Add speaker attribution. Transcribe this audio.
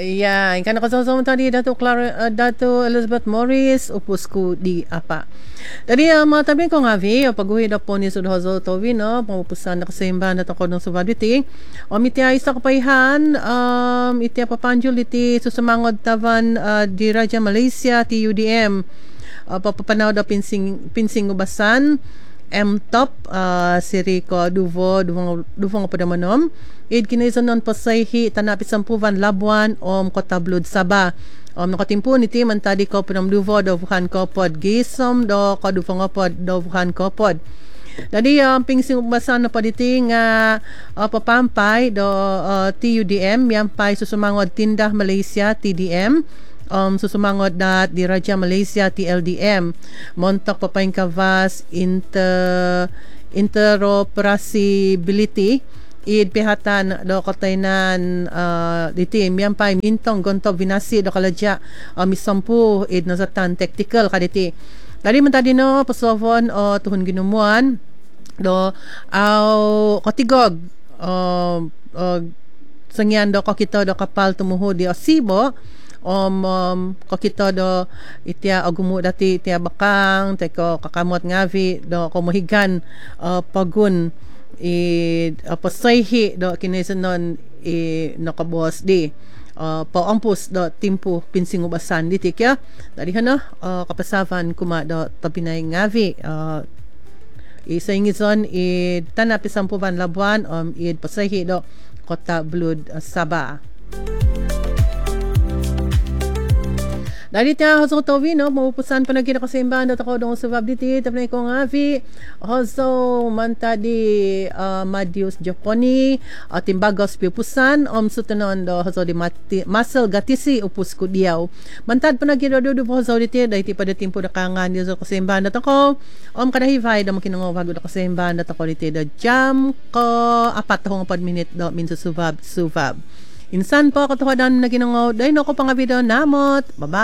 Speaker 1: Yan, kan nakasama tadi Dato Elizabeth Morris upos ko di apa. Tadi mga tabi ko nga vi pagguhid po ni Sudhozo Tovi no pamupusan na kasimba na tako ng subaditi. Itia isa kapayhan itia papanjul iti susamangod tavan di Raja Malaysia ti UDM. Papapanaw da pinsing ubasan M-Top, Siriko, Duvong Padamanom, Id kinaisan non pasayhi, tanapit sampuvan, Labuan, Kotablod, Saba. Nakatimpo ni Timan tadi ko pinam Duvo, Dovuhan Kopod, Gisom, do Koduvong Opod, Dovuhan Kopod. Dadi pingsing ubasan na paditing papampay do TUDM, yampay susumangod Tindah Malaysia, TDM, susumangod na di Raja Malaysia TLDM montok papain kavas interoperability id pihatan do kataynan diti miyampay mintong gonto vinasi do kaladya misampu id nazatan tactical kaditi tadi mentadi no pasovon o tuhon ginumuan do katigog sangyan do kakita do kapal tumuho di Osibo kakita do itia agumo dati itia bakang teko kakamot ngavi do komohigan pagun pasayhi do kinaisanon nakabos di paampus do timpo pinsing ubasan di tikya tadi hana kapasavan kuma do tabinay ngavi isa ingizon tanap isampuvan Labuan pasayhi do Kotablod Sabah. Dali tayo hoso towi no mapupusan pa nagina kasi imban at ako dong subab diti tapos ko nga vi hoso mantadi Madius Japoni timbagos pipusan sutunon do hoso di muscle gatisi upus ko diaw mantad pa nagina do hoso diti dahil ti pada timpo na kangan di so kasi imban at ako kadahivay do makinungo bago do kasi imban at ako diti do jam ko 4 minute do minso subab Insan po katuhadan na ginungo dahil no ko pang video namot bye.